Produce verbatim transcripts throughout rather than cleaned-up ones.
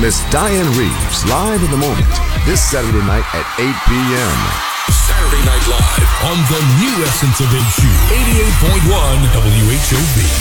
Miss Diane Reeves live in the moment this Saturday night at eight p.m. Saturday Night Live on the new essence of H U, eighty-eight point one W H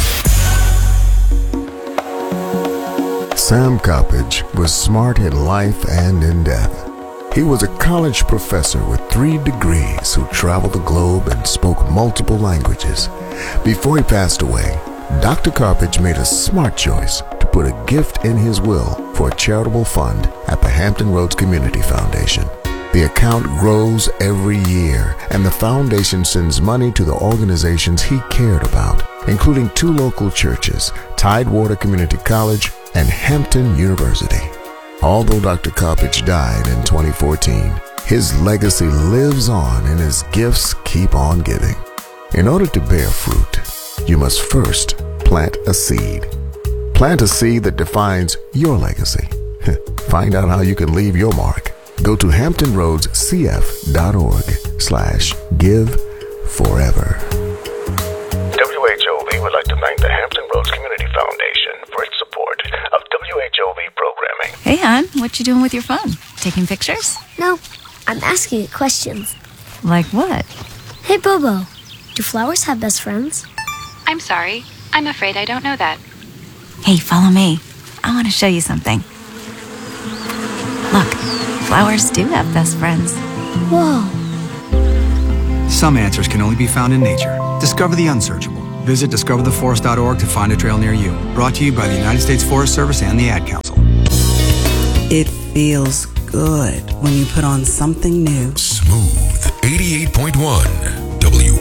O V. Sam Coppage was smart in life and in death. He was a college professor with three degrees who traveled the globe and spoke multiple languages. Before he passed away, Doctor Coppage made a smart choice to put a gift in his will for a charitable fund at the Hampton Roads Community Foundation. The account grows every year, and the foundation sends money to the organizations he cared about, including two local churches, Tidewater Community College and Hampton University. Although Doctor Coppage died in twenty fourteen, his legacy lives on and his gifts keep on giving. In order to bear fruit, you must first plant a seed. Plant a seed that defines your legacy. Find out how you can leave your mark. Go to hampton roads c f dot org slash give forever. W H O V would like to thank the Hampton Roads Community Foundation for its support of W H O V programming. Hey, hon, what you doing with your phone? Taking pictures? No, I'm asking it questions. Like what? Hey, Bobo, do flowers have best friends? I'm sorry. I'm afraid I don't know that. Hey, follow me. I want to show you something. Look, flowers do have best friends. Whoa. Some answers can only be found in nature. Discover the unsearchable. Visit discover the forest dot org to find a trail near you. Brought to you by the United States Forest Service and the Ad Council. It feels good when you put on something new. Smooth eighty-eight point one W